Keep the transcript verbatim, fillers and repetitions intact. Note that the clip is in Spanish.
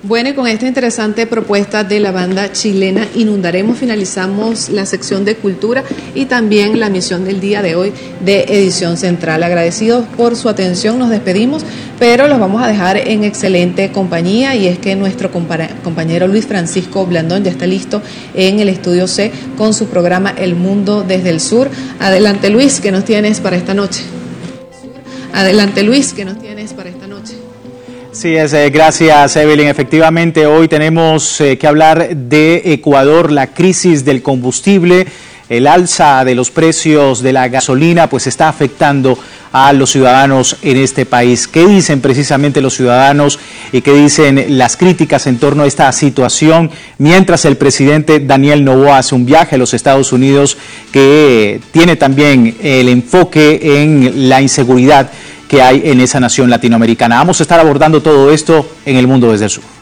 Bueno, y con esta interesante propuesta de la banda chilena Inundaremos finalizamos la sección de cultura y también la emisión del día de hoy de Edición Central. Agradecidos por su atención, nos despedimos, pero los vamos a dejar en excelente compañía, y es que nuestro compañero Luis Francisco Blandón ya está listo en el Estudio C con su programa El Mundo desde el Sur. Adelante, Luis, ¿qué nos tienes para esta noche? Adelante, Luis, ¿qué nos tienes para esta noche? Sí, es, eh, gracias, Evelyn. Efectivamente, hoy tenemos eh, que hablar de Ecuador, la crisis del combustible, el alza de los precios de la gasolina, pues está afectando a los ciudadanos en este país. ¿Qué dicen precisamente los ciudadanos y qué dicen las críticas en torno a esta situación? Mientras el presidente Daniel Noboa hace un viaje a los Estados Unidos que tiene también el enfoque en la inseguridad que hay en esa nación latinoamericana. Vamos a estar abordando todo esto en El Mundo desde el Sur.